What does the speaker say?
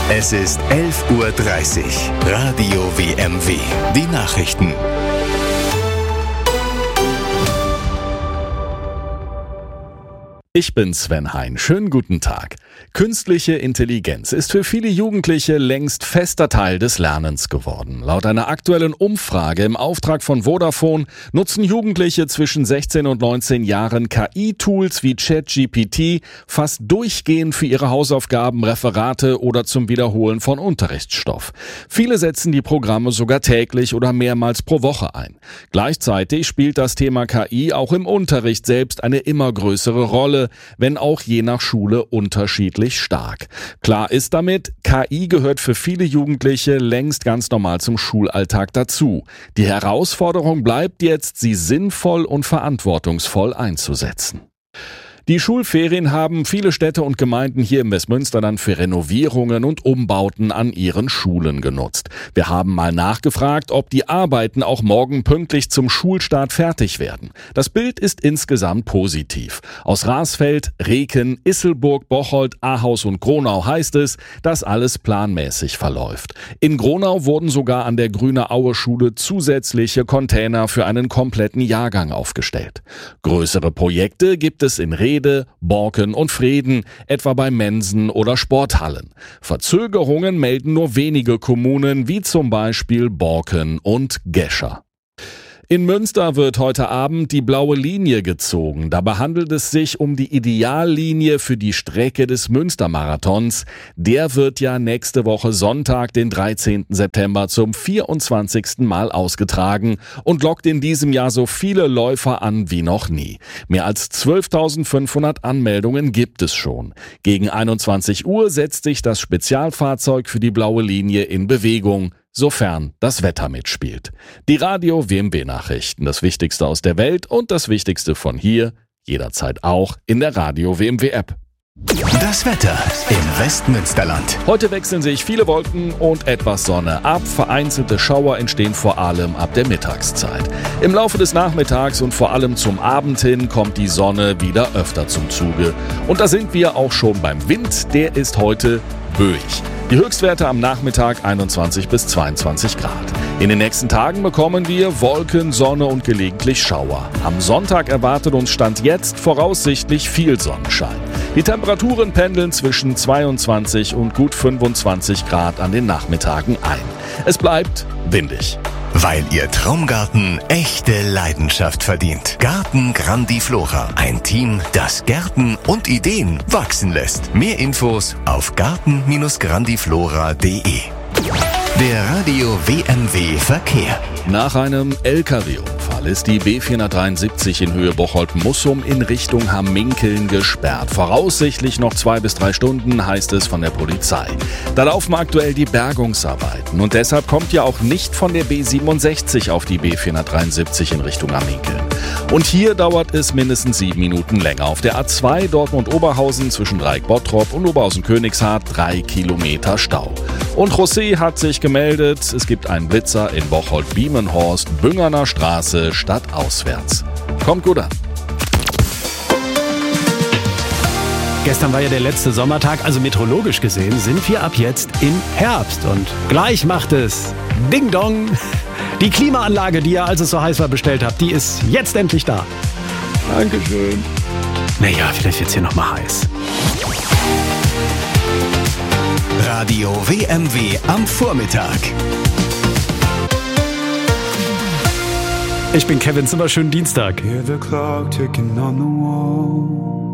Es ist 11:30 Uhr. Radio WMW. Die Nachrichten. Ich bin Sven Hein. Schönen guten Tag. Künstliche Intelligenz ist für viele Jugendliche längst fester Teil des Lernens geworden. Laut einer aktuellen Umfrage im Auftrag von Vodafone nutzen Jugendliche zwischen 16 und 19 Jahren KI-Tools wie ChatGPT fast durchgehend für ihre Hausaufgaben, Referate oder zum Wiederholen von Unterrichtsstoff. Viele setzen die Programme sogar täglich oder mehrmals pro Woche ein. Gleichzeitig spielt das Thema KI auch im Unterricht selbst eine immer größere Rolle, wenn auch je nach Schule unterschiedlich stark. Klar ist damit, KI gehört für viele Jugendliche längst ganz normal zum Schulalltag dazu. Die Herausforderung bleibt jetzt, sie sinnvoll und verantwortungsvoll einzusetzen. Die Schulferien haben viele Städte und Gemeinden hier im Westmünsterland für Renovierungen und Umbauten an ihren Schulen genutzt. Wir haben mal nachgefragt, ob die Arbeiten auch morgen pünktlich zum Schulstart fertig werden. Das Bild ist insgesamt positiv. Aus Rasfeld, Reken, Isselburg, Bocholt, Ahaus und Gronau heißt es, dass alles planmäßig verläuft. In Gronau wurden sogar an der Grüne-Aue-Schule zusätzliche Container für einen kompletten Jahrgang aufgestellt. Größere Projekte gibt es in Rede, Borken und Vreden, etwa bei Mensen oder Sporthallen. Verzögerungen melden nur wenige Kommunen, wie zum Beispiel Borken und Gescher. In Münster wird heute Abend die blaue Linie gezogen. Dabei handelt es sich um die Ideallinie für die Strecke des Münstermarathons. Der wird ja nächste Woche Sonntag, den 13. September, zum 24. Mal ausgetragen und lockt in diesem Jahr so viele Läufer an wie noch nie. Mehr als 12.500 Anmeldungen gibt es schon. Gegen 21 Uhr setzt sich das Spezialfahrzeug für die blaue Linie in Bewegung, sofern das Wetter mitspielt. Die Radio WMW Nachrichten, das Wichtigste aus der Welt und das Wichtigste von hier, jederzeit auch in der Radio WMW App. Das Wetter im Westmünsterland. Heute wechseln sich viele Wolken und etwas Sonne ab. Vereinzelte Schauer entstehen vor allem ab der Mittagszeit. Im Laufe des Nachmittags und vor allem zum Abend hin kommt die Sonne wieder öfter zum Zuge. Und da sind wir auch schon beim Wind, der ist heute böig. Die Höchstwerte am Nachmittag 21 bis 22 Grad. In den nächsten Tagen bekommen wir Wolken, Sonne und gelegentlich Schauer. Am Sonntag erwartet uns Stand jetzt voraussichtlich viel Sonnenschein. Die Temperaturen pendeln zwischen 22 und gut 25 Grad an den Nachmittagen ein. Es bleibt windig. Weil Ihr Traumgarten echte Leidenschaft verdient. Garten Grandiflora. Ein Team, das Gärten und Ideen wachsen lässt. Mehr Infos auf garten-grandiflora.de. Der Radio WMW Verkehr. Nach einem LKW-Unfall ist die B473 in Höhe Bocholt-Mussum in Richtung Hamminkeln gesperrt. Voraussichtlich noch 2 bis 3 Stunden, heißt es von der Polizei. Da laufen aktuell die Bergungsarbeiten und deshalb kommt ja auch nicht von der B67 auf die B473 in Richtung Hamminkeln. Und hier dauert es mindestens 7 Minuten länger. Auf der A2 Dortmund-Oberhausen zwischen Dreieck-Bottrop und Oberhausen-Königshardt 3 Kilometer Stau. Und José hat sich gemeldet, es gibt einen Blitzer in Bocholt-Biemenhorst, Büngerner Straße, stadtauswärts. Kommt gut an. Gestern war ja der letzte Sommertag, also meteorologisch gesehen sind wir ab jetzt im Herbst. Und gleich macht es Ding Dong. Die Klimaanlage, die ihr, als es so heiß war, bestellt habt, die ist jetzt endlich da. Dankeschön. Naja, vielleicht wird's hier nochmal heiß. Radio WMW am Vormittag. Ich bin Kevin, immer schönen Dienstag. Hear the clock ticking on the wall.